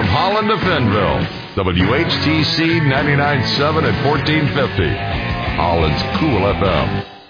From Holland to Fenville, WHTC 99.7 at 1450. Holland's Cool FM.